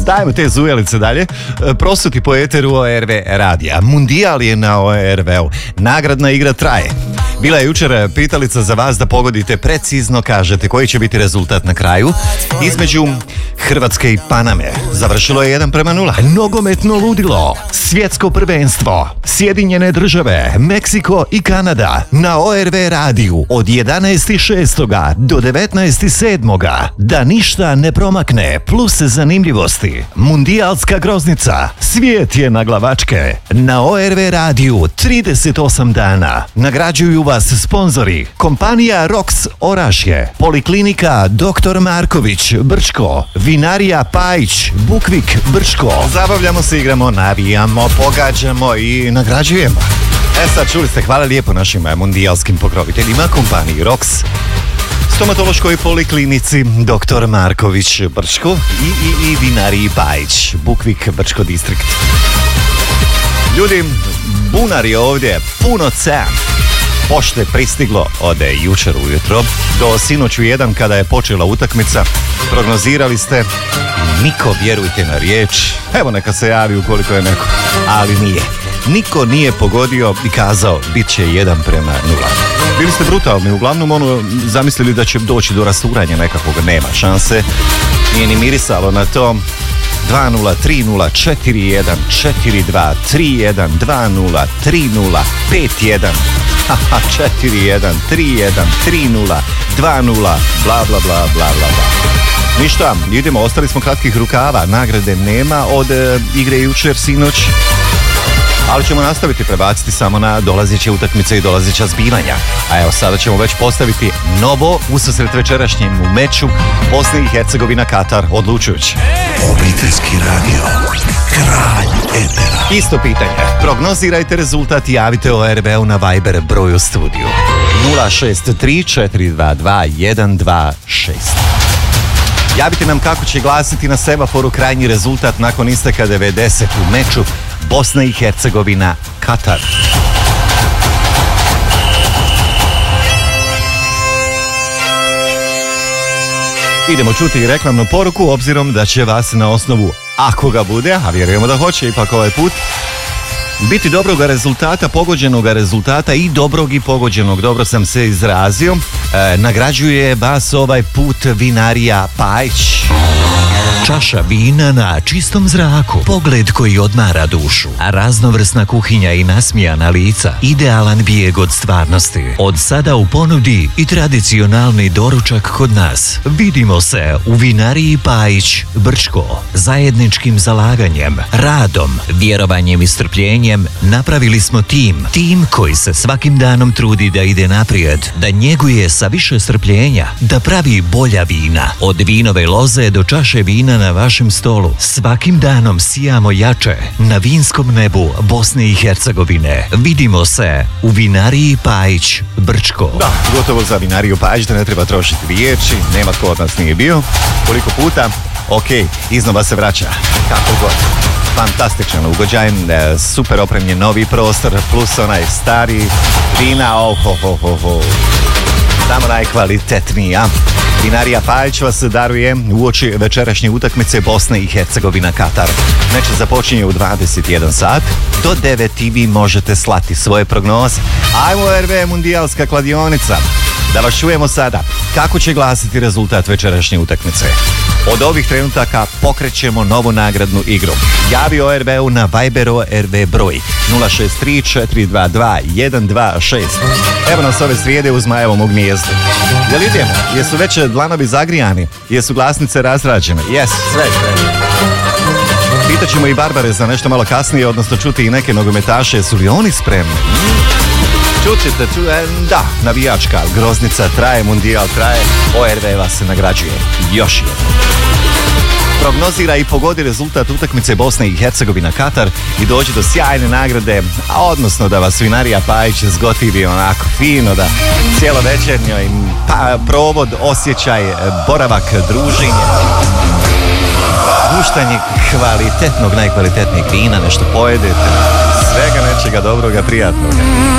Dajmo te zujelice dalje. Prosuti po eteru ORV radija. Mundijal je na ORV-u. Nagradna igra traje. Bila je jučer pitalica za vas da pogodite precizno, kažete koji će biti rezultat na kraju. Između Hrvatske i Paname završilo je 1:0. Nogometno ludilo, svjetsko prvenstvo, Sjedinjene države, Meksiko i Kanada na ORV radiju od 11.6. do 19.7. Da ništa ne promakne, plus zanimljivosti. Mundijalska groznica, svijet je na glavačke. Na ORV radiju 38 dana. Nagrađuju vas sponzori: kompanija Rox Orašje, Poliklinika Dr. Marković Brčko, Vinarija Pajić Bukvik Brčko. Zabavljamo se, igramo, navijamo, pogađamo i nagrađujemo. Sad čuli ste, hvala lijepo našim mundijalskim pokroviteljima, kompaniji Rox, stomatološkoj poliklinici Dr. Marković Brčko i Vinariji Pajić Bukvik Brčko distrikt. Ljudi, bunar je ovdje puno cen. Pošte pristiglo od jučer ujutro do sinoć u 1 kada je počela utakmica. Prognozirali ste, niko, vjerujte na riječ, evo neka se javi ukoliko je neko, ali nije. Niko nije pogodio i kazao bit će 1:0. Bili ste brutalni, uglavnom zamislili da će doći do rasturanja nekakvog, nema šanse, nije ni mirisalo na to. 2-0, 3-0, 4-1, 4-2, 3-1, 2-0, 3-0, 5-1, 4-1, 3-1, 3-0, 2-0, bla bla bla bla bla. Ništa, idemo, ostali smo kratkih rukava, nagrade nema od igre jučer, sinoć, ali ćemo nastaviti prebaciti samo na dolazeće utakmice i dolazeća zbivanja. A evo, sada ćemo već postaviti novo ususret večerašnjem meču Bosne i Hercegovina Katar, odlučujući. Obiteljski radio, kralj etera. Isto pitanje, prognozirajte rezultat i javite ORV-u na Viber broju studiju 063 422 126. Javite nam kako će glasiti na semaforu krajnji rezultat nakon isteka 90 u meču Bosna i Hercegovina Katar. Idemo čuti i reklamnu poruku, obzirom da će vas na osnovu, ako ga bude, a vjerujemo da hoće ipak ovaj put, biti dobroga rezultata, pogođenoga rezultata i dobrog i pogođenog, dobro sam se izrazio, nagrađuje vas ovaj put Vinarija Pajić. Čaša vina na čistom zraku, pogled koji odmara dušu, a raznovrsna kuhinja i nasmijana lica, idealan bijeg od stvarnosti. Od sada u ponudi i tradicionalni doručak kod nas. Vidimo se u Vinariji Pajić Brčko. Zajedničkim zalaganjem, radom, vjerovanjem i strpljenjem napravili smo tim koji se svakim danom trudi da ide naprijed, da njeguje sa više strpljenja, da pravi bolja vina. Od vinove loze do čaše vina na vašem stolu. Svakim danom sijamo jače na vinskom nebu Bosne i Hercegovine. Vidimo se u Vinariji Pajić Brčko. Da, gotovo za Vinariju Pajić, da ne treba trošiti riječi, nema tko od nas nije bio. Koliko puta? Ok, iznova se vraća. Kako god. Fantastičan ugođaj, super opremljen novi prostor, plus onaj stari vina, samo najkvalitetnija. Vinarija Pajić vas daruje uoči večerašnje utakmice Bosne i Hercegovina Katar. Meč započinje u 21 sat. Do 9 i vi možete slati svoje prognoze. Ajmo RV mundijalska kladionica. Da vas čujemo sada. Kako će glasiti rezultat večerašnje utakmice? Od ovih trenutaka pokrećemo novu nagradnu igru. Javi ORV-u na Viber ORV broj 063 422 126. Evo nas ove srijede u Zmajevom u gnijezdu. Jel idemo? Jesu već dlanovi zagrijani? Jesu glasnice razrađene? Jes, sve. Pitaćemo i Barbare za nešto malo kasnije, odnosno čuti i neke nogometaše, su li oni spremni? Čućete, da, navijačka groznica traje, mundijal traje, ORV vas se nagrađuje. Još jedno. Prognozira i pogodi rezultat utakmice Bosne i Hercegovina Katar i dođe do sjajne nagrade, a odnosno da vas Vinarija Pajić zgotivi onako fino, da cijelo večernjoj provod, osjećaj, boravak, druženje, puštanje kvalitetnog, najkvalitetnijeg vina, nešto pojedete, svega nečega dobroga, prijatnoga.